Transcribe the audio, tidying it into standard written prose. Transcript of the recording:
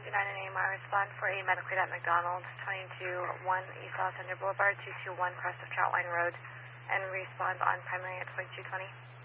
229 and AMR, respond for a medical aid at McDonald's, 221 East Alexander Boulevard, 221 Crest of Troutline Road, and respond on primary at 2220.